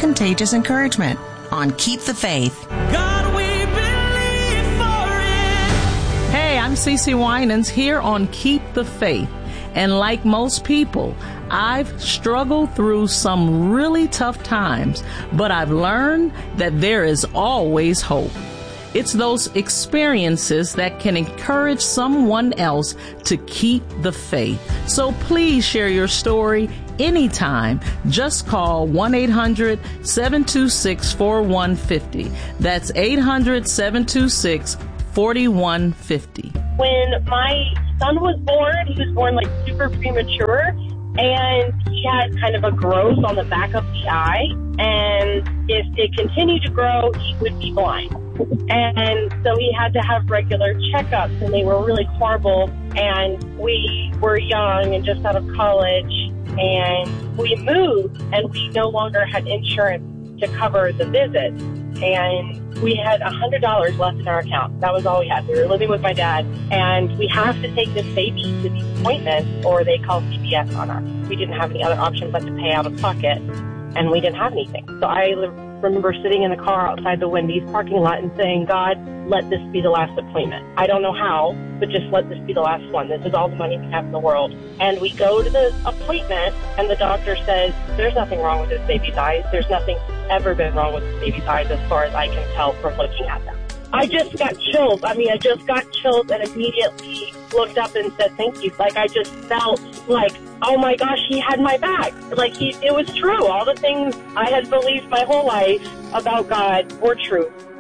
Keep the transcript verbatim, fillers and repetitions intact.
contagious encouragement on Keep the Faith. God, we believe for it. Hey, I'm Cece Winans here on Keep the Faith. And like most people, I've struggled through some really tough times, but I've learned that there is always hope. It's those experiences that can encourage someone else to keep the faith. So please share your story anytime. Just call one eight hundred seven two six four one five zero. That's eight hundred seven two six four one five zero. When my son was born, he was born like super premature, and he had kind of a growth on the back of the eye, and if it continued to grow, he would be blind. And so he had to have regular checkups, and they were really horrible, and we were young and just out of college, and we moved, and we no longer had insurance to cover the visit, and we had one hundred dollars left in our account. That was all we had. We were living with my dad, and we have to take this baby to these appointments, or they call C P S on us. We didn't have any other option but to pay out of pocket, and we didn't have anything. So I remember sitting in the car outside the Wendy's parking lot and saying, God, let this be the last appointment. I don't know how, but just let this be the last one. This is all the money we have in the world. And we go to the appointment, and the doctor says, there's nothing wrong with this baby's eyes. There's nothing ever been wrong with this baby's eyes as far as I can tell from looking at them. I just got chills. I mean, I just got chills and immediately looked up and said, thank you. Like, I just felt like, oh my gosh, he had my back. Like, he, it was true. All the things I had believed my whole life about God were true.